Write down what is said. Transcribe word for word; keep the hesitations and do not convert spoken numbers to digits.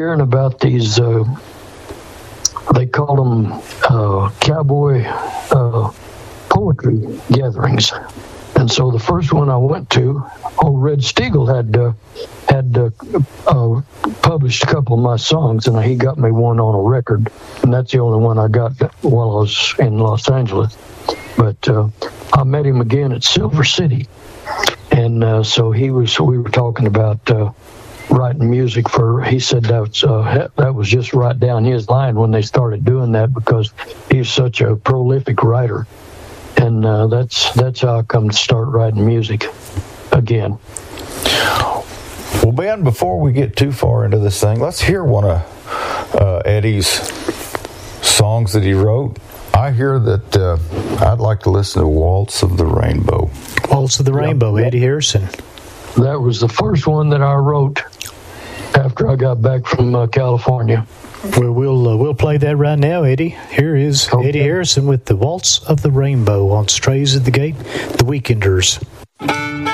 hearing about these, uh, they call them uh, cowboy uh, poetry gatherings. And so the first one I went to, old Red Steagall had uh, had uh, uh, published a couple of my songs, and he got me one on a record, and that's the only one I got while I was in Los Angeles. But uh, I met him again at Silver City, and uh, so he was. We were talking about uh, writing music for. He said that was, uh, that was just right down his line when they started doing that, because he's such a prolific writer. And uh, that's that's how I come to start writing music again. Well, Ben, before we get too far into this thing, let's hear one of uh, Eddie's songs that he wrote. I hear that uh, I'd like to listen to Waltz of the Rainbow. Waltz of the Rainbow, Eddie Harrison. That was the first one that I wrote after I got back from uh, California. Well, we'll uh, we'll play that right now, Eddie. Here is okay. Eddie Harrison with the Waltz of the Rainbow on Strays at the Gate, The Weekenders.